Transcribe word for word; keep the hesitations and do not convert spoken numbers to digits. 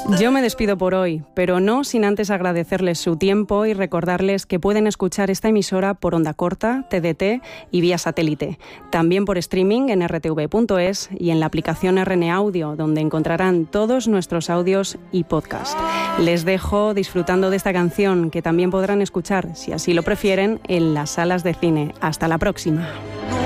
Yo me despido por hoy, pero no sin antes agradecerles su tiempo y recordarles que pueden escuchar esta emisora por onda corta, T D T y vía satélite. También por streaming en r t v punto es y en la aplicación R N Audio, donde encontrarán todos nuestros audios y podcast. Les dejo disfrutando de esta canción, que también podrán escuchar, si así lo prefieren, en las salas de cine. Hasta la próxima.